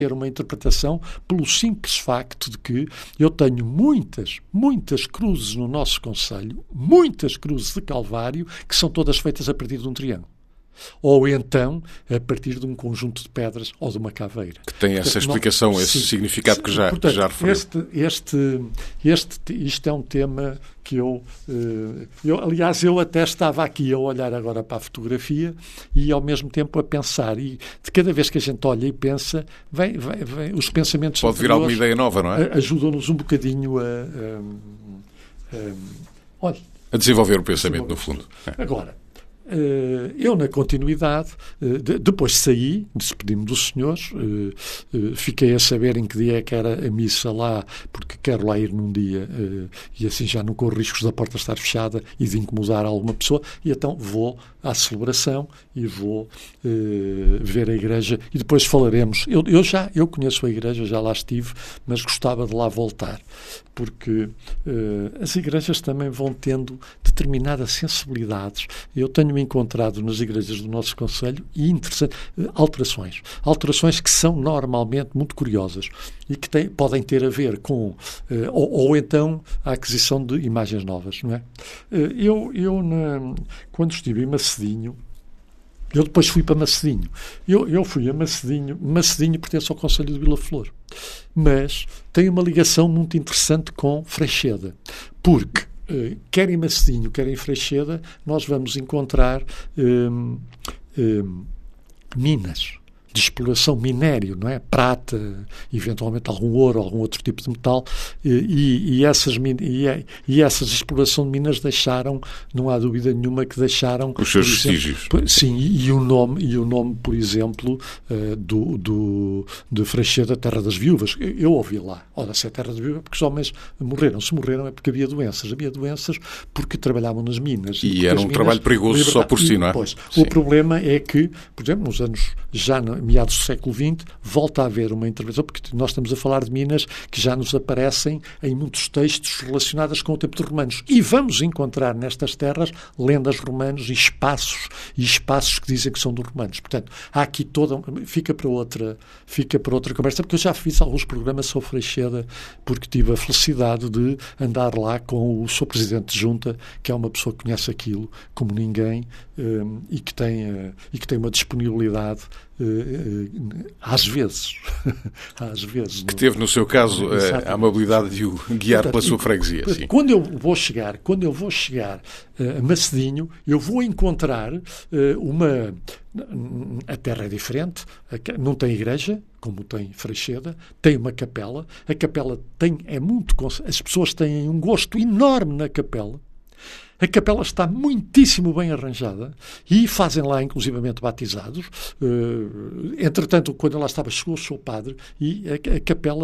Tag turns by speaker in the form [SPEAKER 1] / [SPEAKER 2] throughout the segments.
[SPEAKER 1] ter uma interpretação pelo simples facto de que eu tenho muitas cruzes no nosso concelho, muitas cruzes de Calvário, que são todas feitas a partir de um triângulo. Ou então a partir de um conjunto de pedras ou de uma caveira.
[SPEAKER 2] Que tem essa explicação, esse significado que já referiu.
[SPEAKER 1] Isto é um tema que aliás, eu até estava aqui a olhar agora para a fotografia e ao mesmo tempo a pensar, e de cada vez que a gente olha e pensa, vem os pensamentos
[SPEAKER 2] pode vir alguma ideia nova, não é?
[SPEAKER 1] Ajudam-nos um bocadinho
[SPEAKER 2] a desenvolver o pensamento, no fundo.
[SPEAKER 1] Agora, eu, na continuidade, depois saí, despedi-me dos senhores, fiquei a saber em que dia é que era a missa lá, porque quero lá ir num dia, e assim já não corro riscos da porta estar fechada e de incomodar alguma pessoa, e então vou à celebração e vou ver a igreja, e depois falaremos. Eu conheço a igreja, já lá estive, mas gostava de lá voltar, porque as igrejas também vão tendo determinadas sensibilidades. Eu tenho encontrado nas igrejas do nosso concelho alterações que são normalmente muito curiosas e que podem ter a ver com ou então a aquisição de imagens novas, não é? Quando estive em Macedinho, eu depois fui para Macedinho. Eu fui a Macedinho. Macedinho pertence ao concelho de Vila Flor, mas tem uma ligação muito interessante com Freixeda, porque quer em Macedinho, quer em Freixeda, nós vamos encontrar minas de exploração, minério, não é? Prata, eventualmente algum ouro, algum outro tipo de metal, e essas exploração de minas deixaram, não há dúvida nenhuma que deixaram
[SPEAKER 2] os seus vestígios.
[SPEAKER 1] Sim, e o nome, por exemplo, de Freixeda, Terra das Viúvas. Eu ouvi lá, ora, se é Terra das Viúvas, porque os homens morreram. Se morreram é porque havia doenças porque trabalhavam nas minas.
[SPEAKER 2] E era um trabalho perigoso só por si, não é?
[SPEAKER 1] Pois, o problema é que, por exemplo, nos anos meados do século XX, volta a haver uma intervenção, porque nós estamos a falar de minas que já nos aparecem em muitos textos relacionadas com o tempo dos romanos. E vamos encontrar nestas terras lendas romanos e espaços que dizem que são dos romanos. Portanto, há aqui fica para outra conversa, porque eu já fiz alguns programas sobre Freixeda, porque tive a felicidade de andar lá com o Sr. Presidente de Junta, que é uma pessoa que conhece aquilo como ninguém, e que tem uma disponibilidade às vezes
[SPEAKER 2] que teve no seu caso a amabilidade de o guiar pela sua freguesia. Sim.
[SPEAKER 1] Quando eu vou chegar a Macedinho, eu vou encontrar a terra é diferente, não tem igreja como tem Freixeda, tem uma capela, a capela as pessoas têm um gosto enorme na capela. A capela está muitíssimo bem arranjada e fazem lá, inclusivamente, batizados. Entretanto, quando eu lá estava, chegou o seu padre e a capela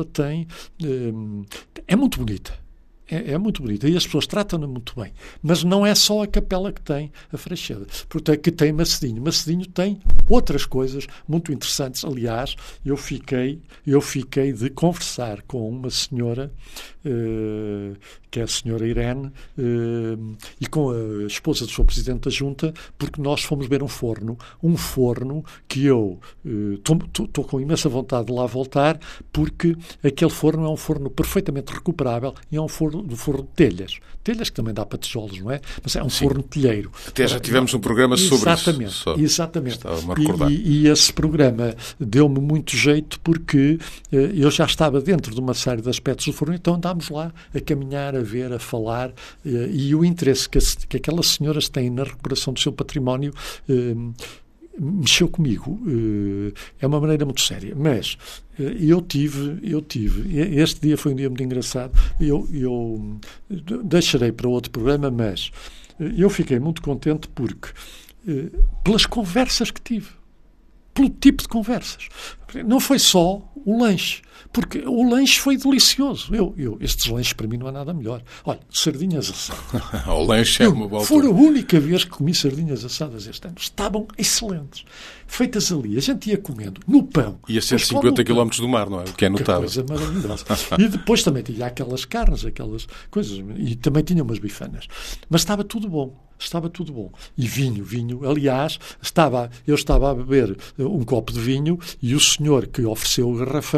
[SPEAKER 1] é muito bonita. É muito bonita e as pessoas tratam-na muito bem. Mas não é só a capela que tem a Freixeda, porque que tem Macedinho. Macedinho tem outras coisas muito interessantes. Aliás, eu fiquei de conversar com uma senhora, que é a senhora Irene, e com a esposa do Sr. Presidente da Junta, porque nós fomos ver um forno que eu estou com imensa vontade de lá voltar, porque aquele forno é um forno perfeitamente recuperável e é um forno de telhas que também dá para tijolos, não é? Mas é um forno de telheiro.
[SPEAKER 2] Até já tivemos um programa sobre isso.
[SPEAKER 1] Exatamente. E esse programa deu-me muito jeito, porque eu já estava dentro de uma série de aspectos do forno, então andámos lá a caminhar, a ver, a falar, e o interesse que aquelas senhoras têm na recuperação do seu património mexeu comigo. É uma maneira muito séria. Mas eu tive. Este dia foi um dia muito engraçado. Eu deixarei para outro programa, mas eu fiquei muito contente porque pelas conversas que tive. Pelo tipo de conversas. Não foi só o lanche. Porque o lanche foi delicioso. Estes lanches para mim não há nada melhor. Olha, sardinhas assadas.
[SPEAKER 2] O lanche é uma boa.
[SPEAKER 1] Foi a única vez que comi sardinhas assadas este ano. Estavam excelentes. Feitas ali. A gente ia comendo no pão.
[SPEAKER 2] E a 150 km do mar, não é? O que é notável.
[SPEAKER 1] Coisa maravilhosa. E depois também tinha aquelas carnes, aquelas coisas. E também tinha umas bifanas. Mas estava tudo bom. Estava tudo bom. E vinho. Aliás, eu estava a beber um copo de vinho e o senhor que ofereceu o garrafão